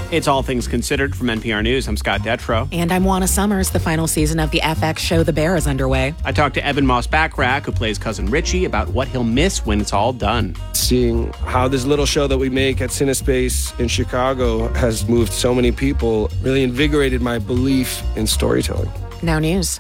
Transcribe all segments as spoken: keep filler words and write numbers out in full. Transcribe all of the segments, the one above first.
It's All Things Considered from N P R News. I'm Scott Detrow. And I'm Juana Summers. The final season of the F X show The Bear is underway. I talked to Evan Moss-Bachrach, who plays Cousin Richie, about what he'll miss when it's all done. Seeing how this little show that we make at CineSpace in Chicago has moved so many people really invigorated my belief in storytelling. Now news.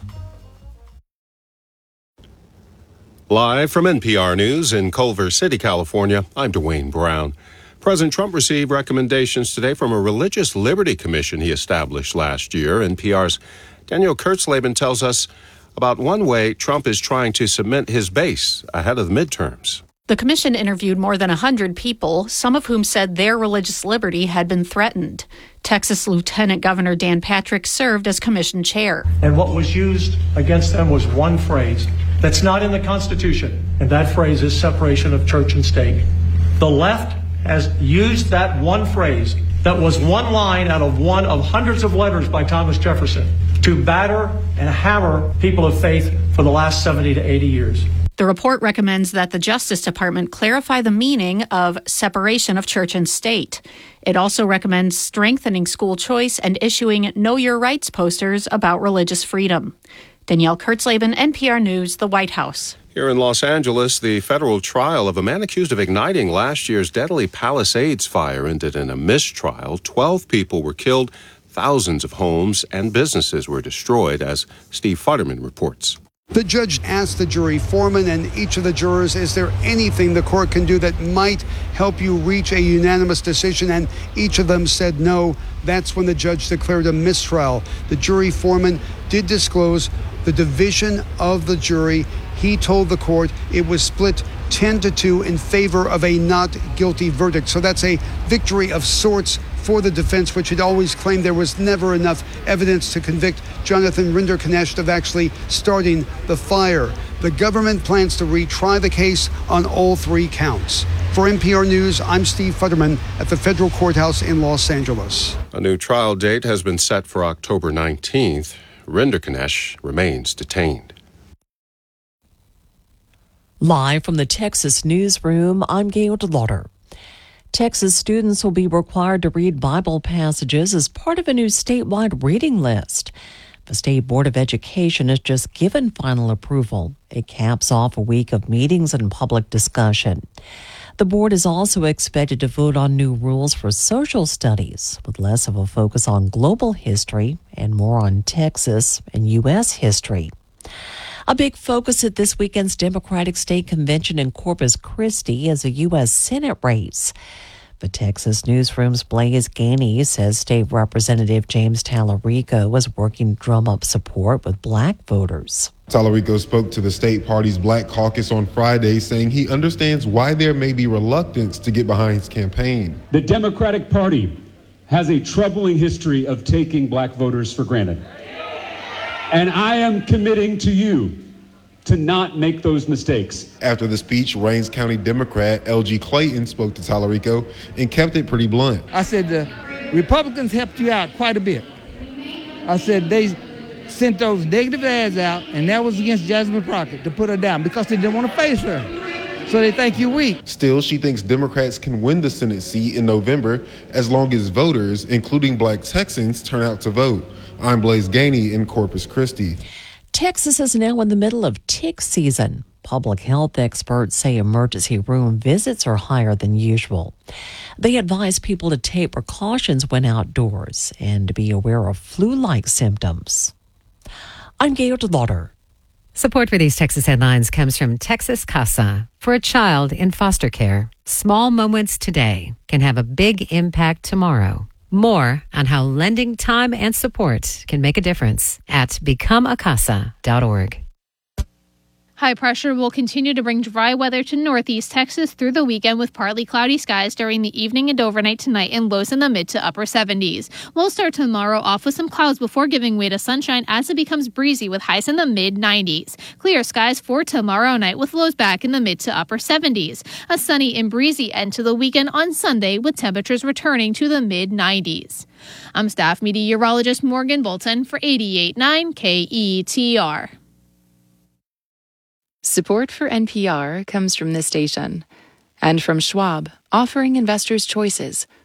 Live from N P R News in Culver City, California, I'm Dwayne Brown. President Trump received recommendations today from a Religious Liberty Commission he established last year. N P R's Daniel Kurtzleben tells us about one way Trump is trying to cement his base ahead of the midterms. The commission interviewed more than one hundred people, some of whom said their religious liberty had been threatened. Texas Lieutenant Governor Dan Patrick served as commission chair. And what was used against them was one phrase that's not in the Constitution, and that phrase is separation of church and state. The left has used that one phrase that was one line out of one of hundreds of letters by Thomas Jefferson to batter and hammer people of faith for the last seventy to eighty years. The report recommends that the Justice Department clarify the meaning of separation of church and state. It also recommends strengthening school choice and issuing Know Your Rights posters about religious freedom. Danielle Kurtzleben, N P R News, the White House. Here in Los Angeles, the federal trial of a man accused of igniting last year's deadly Palisades fire ended in a mistrial. Twelve people were killed, thousands of homes and businesses were destroyed, as Steve Futterman reports. The judge asked the jury foreman and each of the jurors, is there anything the court can do that might help you reach a unanimous decision? And each of them said no. That's when the judge declared a mistrial. The jury foreman did disclose the division of the jury. He told the court it was split ten to two in favor of a not guilty verdict. So that's a victory of sorts for the defense, which had always claimed there was never enough evidence to convict Jonathan Rinderknecht of actually starting the fire. The government plans to retry the case on all three counts. For N P R News, I'm Steve Futterman at the federal courthouse in Los Angeles. A new trial date has been set for October nineteenth. Rinderknecht remains detained. Live from the Texas newsroom, I'm Gail DeLauder. Texas students will be required to read Bible passages as part of a new statewide reading list. The State Board of Education has just given final approval. It caps off a week of meetings and public discussion. The board is also expected to vote on new rules for social studies, with less of a focus on global history and more on Texas and U S history. A big focus at this weekend's Democratic State Convention in Corpus Christi is a U S Senate race. The Texas Newsroom's Blaise Gainey says State Representative James Tallarico was working to drum up support with black voters. Tallarico spoke to the state party's Black Caucus on Friday, saying he understands why there may be reluctance to get behind his campaign. The Democratic Party has a troubling history of taking black voters for granted. And I am committing to you to not make those mistakes. After the speech, Rains County Democrat L G Clayton spoke to Tallarico and kept it pretty blunt. I said the Republicans helped you out quite a bit. I said they sent those negative ads out, and that was against Jasmine Crockett to put her down because they didn't want to face her. So they think you're weak. Still, she thinks Democrats can win the Senate seat in November as long as voters, including black Texans, turn out to vote. I'm Blaise Gainey in Corpus Christi. Texas is now in the middle of tick season. Public health experts say emergency room visits are higher than usual. They advise people to take precautions when outdoors and to be aware of flu-like symptoms. I'm Gail DeLauder. Support for these Texas headlines comes from Texas Casa. For a child in foster care, small moments today can have a big impact tomorrow. More on how lending time and support can make a difference at become a casa dot org. High pressure will continue to bring dry weather to northeast Texas through the weekend with partly cloudy skies during the evening and overnight tonight and lows in the mid to upper seventies. We'll start tomorrow off with some clouds before giving way to sunshine as it becomes breezy with highs in the mid nineties. Clear skies for tomorrow night with lows back in the mid to upper seventies. A sunny and breezy end to the weekend on Sunday with temperatures returning to the mid nineties. I'm staff meteorologist Morgan Bolton for eighty-eight point nine K E T R. Support for N P R comes from this station and from Schwab, offering investors choices.